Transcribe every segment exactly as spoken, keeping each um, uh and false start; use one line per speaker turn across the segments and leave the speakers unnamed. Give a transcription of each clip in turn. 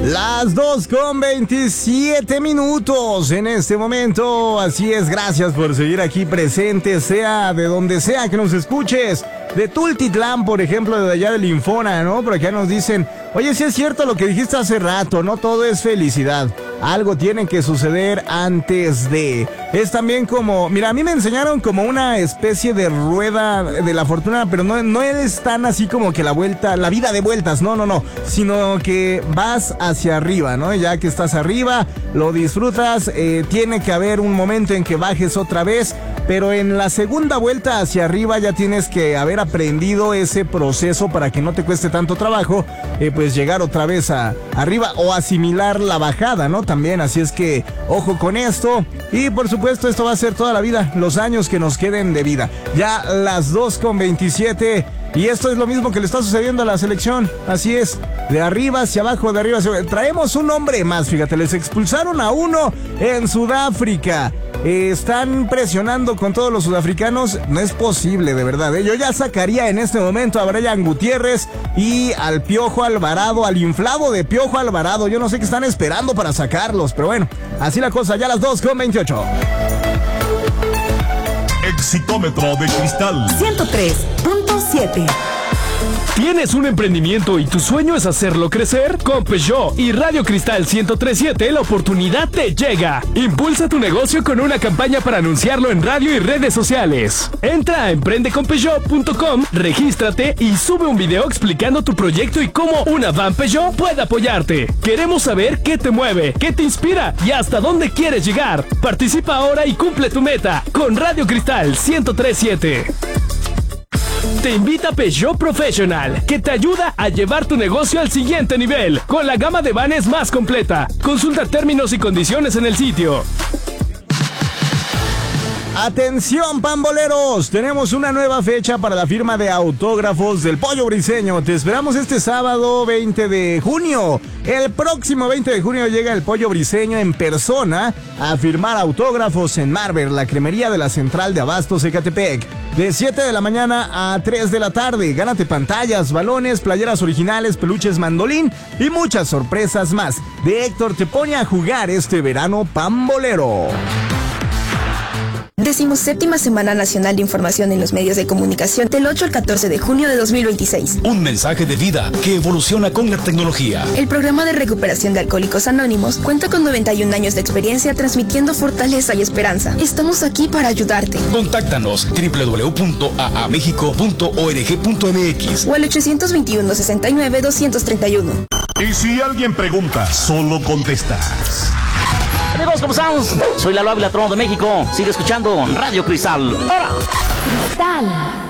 Las dos con veintisiete minutos en este momento. Así es, gracias por seguir aquí presente, sea de donde sea que nos escuches. De Tultitlán, por ejemplo, de allá del Infona, ¿no? Por acá nos dicen, oye, sí es cierto lo que dijiste hace rato, no todo es felicidad. Algo tiene que suceder antes de... Es también como... Mira, a mí me enseñaron como una especie de rueda de la fortuna, pero no, no es tan así como que la vuelta, la vida de vueltas, no, no, no. Sino que vas hacia arriba, ¿no? Ya que estás arriba, lo disfrutas, eh, tiene que haber un momento en que bajes otra vez, pero en la segunda vuelta hacia arriba ya tienes que haber aprendido ese proceso para que no te cueste tanto trabajo, eh, pues llegar otra vez a arriba o asimilar la bajada, ¿no? También, así es que ojo con esto. Y por supuesto esto va a ser toda la vida, los años que nos queden de vida. Ya las dos con veintisiete. Y esto es lo mismo que le está sucediendo a la selección. Así es, de arriba hacia abajo, de arriba hacia abajo. Traemos un hombre más, fíjate, les expulsaron a uno en Sudáfrica. Eh, están presionando con todos los sudafricanos. No es posible, de verdad, ¿eh? Yo ya sacaría en este momento a Brian Gutiérrez y al Piojo Alvarado, al inflado de Piojo Alvarado. Yo no sé qué están esperando para sacarlos, pero bueno, así la cosa, ya las dos con veintiocho.
Exitómetro de cristal
ciento tres punto siete.
¿Tienes un emprendimiento y tu sueño es hacerlo crecer? Con Peugeot y Radio Cristal ciento tres punto siete la oportunidad te llega. Impulsa tu negocio con una campaña para anunciarlo en radio y redes sociales. Entra a emprende con peugeot punto com, regístrate y sube un video explicando tu proyecto y cómo una van Peugeot puede apoyarte. Queremos saber qué te mueve, qué te inspira y hasta dónde quieres llegar. Participa ahora y cumple tu meta con Radio Cristal ciento tres punto siete. Te invita Peugeot Professional, que te ayuda a llevar tu negocio al siguiente nivel, con la gama de vanes más completa. Consulta términos y condiciones en el sitio.
Atención, pamboleros, tenemos una nueva fecha para la firma de autógrafos del Pollo Briseño. Te esperamos este sábado veinte de junio. El próximo veinte de junio llega el Pollo Briseño en persona a firmar autógrafos en Marber, la cremería de la Central de Abastos Ecatepec. De siete de la mañana a tres de la tarde. Gánate pantallas, balones, playeras originales, peluches mandolín y muchas sorpresas más. De Héctor te pone a jugar este verano pambolero.
Decimoséptima Semana Nacional de Información en los Medios de Comunicación del ocho al catorce de junio de dos mil veintiséis.
Un mensaje de vida que evoluciona con la tecnología.
El programa de recuperación de Alcohólicos Anónimos cuenta con noventa y un años de experiencia transmitiendo fortaleza y esperanza. Estamos aquí para ayudarte.
Contáctanos doble u doble u doble u punto a a mexico punto org punto m x
o al ochocientos veintiuno, sesenta y nueve, doscientos treinta y uno.
Y si alguien pregunta, solo contestas.
Amigos, ¿cómo estamos? Soy Lalo Ávila, Trono de México. Sigue escuchando Radio Cristal. ¡Ahora!
Cristal.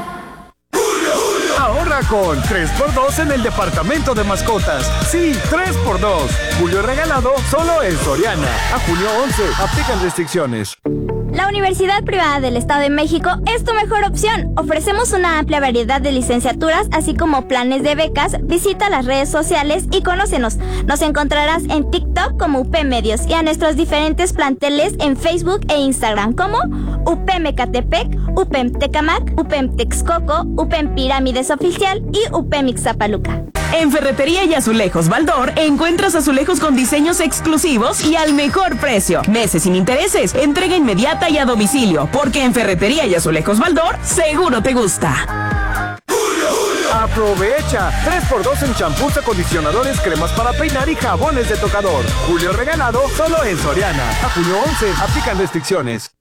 Ahorra con tres por dos en el departamento de mascotas. Sí, tres por dos. Julio regalado solo en Soriana. A junio once. Aplican restricciones.
La Universidad Privada del Estado de México es tu mejor opción. Ofrecemos una amplia variedad de licenciaturas, así como planes de becas. Visita las redes sociales y conócenos. Nos encontrarás en TikTok como U P Medios y a nuestros diferentes planteles en Facebook e Instagram como U P M Ecatepec, U P M Tecamac, U P M Texcoco, U P M Pirámides Oficial y U P M Ixtapaluca.
En Ferretería y Azulejos Baldor encuentras azulejos con diseños exclusivos y al mejor precio. Meses sin intereses, entrega inmediata y a domicilio, porque en Ferretería y Azulejos Baldor seguro te gusta.
Aprovecha tres por dos en champús, acondicionadores, cremas para peinar y jabones de tocador. Julio regalado solo en Soriana. A junio once. Aplican restricciones.